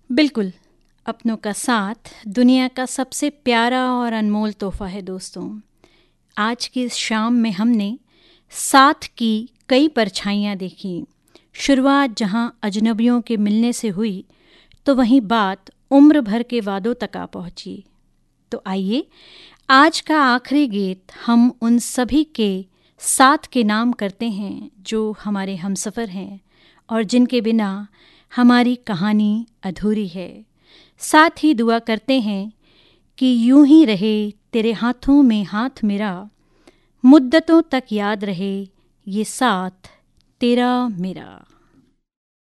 बिल्कुल, अपनों का साथ दुनिया का सबसे प्यारा और अनमोल तोहफ़ा है दोस्तों। आज की इस शाम में हमने साथ की कई परछाइयाँ देखी। शुरुआत जहाँ अजनबियों के मिलने से हुई, तो वहीं बात उम्र भर के वादों तक आ पहुँची। तो आइए आज का आखिरी गीत हम उन सभी के साथ के नाम करते हैं जो हमारे हमसफ़र हैं और जिनके बिना हमारी कहानी अधूरी है। साथ ही दुआ करते हैं कि यूं ही रहे तेरे हाथों में हाथ मेरा, मुद्दतों तक याद रहे ये साथ तेरा मेरा।